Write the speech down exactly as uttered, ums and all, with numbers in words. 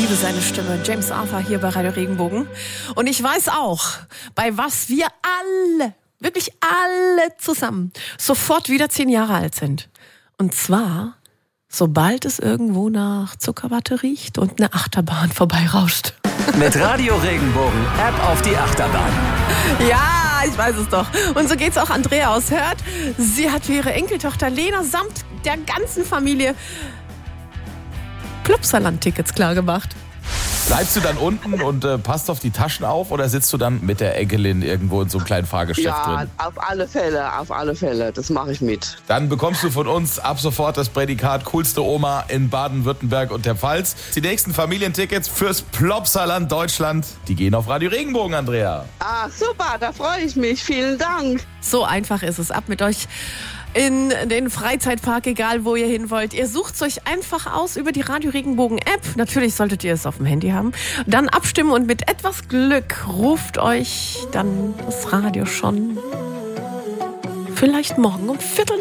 liebe seine Stimme. James Arthur hier bei Radio Regenbogen. Und ich weiß auch, bei was wir alle, wirklich alle zusammen, sofort wieder zehn Jahre alt sind. Und zwar, sobald es irgendwo nach Zuckerwatte riecht und eine Achterbahn vorbeirauscht. Mit Radio Regenbogen, App auf die Achterbahn. Ja, ich weiß es doch. Und so geht's auch Andrea aus Hörth. Sie hat für ihre Enkeltochter Lena samt der ganzen Familie Plopsaland-Tickets klargemacht. Bleibst du dann unten und äh, passt auf die Taschen auf oder sitzt du dann mit der Enkelin irgendwo in so einem kleinen Fahrgeschäft ja, drin? Ja, auf alle Fälle, auf alle Fälle. Das mache ich mit. Dann bekommst du von uns ab sofort das Prädikat coolste Oma in Baden-Württemberg und der Pfalz. Die nächsten Familientickets fürs Plopsaland Deutschland, die gehen auf Radio Regenbogen, Andrea. Ah, super, da freue ich mich. Vielen Dank. So einfach ist es. Ab mit euch in den Freizeitpark, egal wo ihr hin wollt. Ihr sucht es euch einfach aus über die Radio Regenbogen App. Natürlich solltet ihr es auf dem Handy haben. Dann abstimmen und mit etwas Glück ruft euch dann das Radio schon vielleicht morgen um Viertel